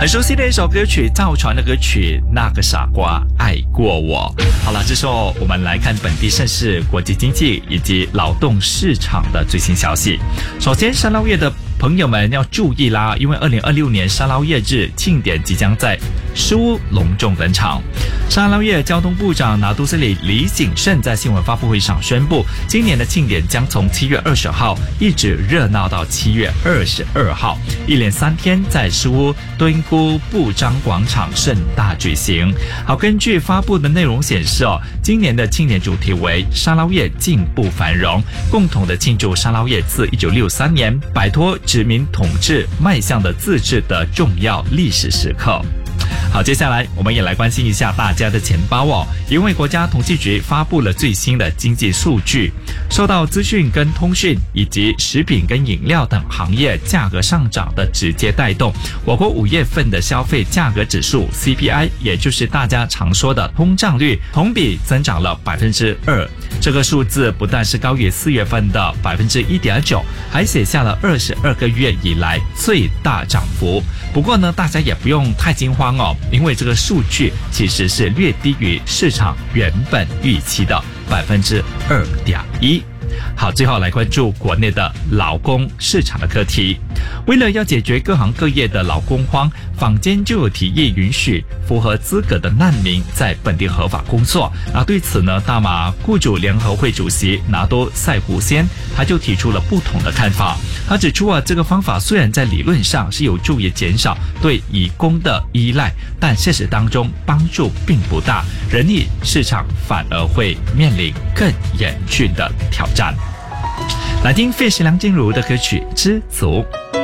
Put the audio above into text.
很熟悉的一首歌曲，赵传的歌曲《那个傻瓜爱过我》。好了，这时候我们来看本地盛事、国际经济以及劳动市场的最新消息。首先，沙捞越的朋友们要注意啦，因为2026年沙捞越日庆典即将在书屋隆重登场。沙捞越交通部长拿督斯里李景胜在新闻发布会上宣布，今年的庆典将从7月20号一直热闹到7月22号，一连3天在书屋敦姑布张广场盛大举行。好，根据发布的内容显示今年的庆典主题为沙捞越进步繁荣，共同的庆祝沙捞越自1963年摆脱殖民统治迈向的自治的重要历史时刻。好，接下来我们也来关心一下大家的钱包因为国家统计局发布了最新的经济数据，受到资讯跟通讯以及食品跟饮料等行业价格上涨的直接带动，我国5月份的消费价格指数 CPI， 也就是大家常说的通胀率，同比增长了 2%， 这个数字不但是高于4月份的 1.9%， 还写下了22个月以来最大涨幅。不过呢，大家也不用太惊慌因为这个数据其实是略低于市场原本预期的 2.1%。好，最后来关注国内的劳工市场的课题。为了要解决各行各业的劳工荒，坊间就有提议允许符合资格的难民在本地合法工作。对此呢，大马雇主联合会主席拿督赛胡先他就提出了不同的看法。他指出这个方法虽然在理论上是有助于减少对移工的依赖，但现实当中帮助并不大，人力市场反而会面临更严峻的挑战。来听费时梁静茹的歌曲《知足》。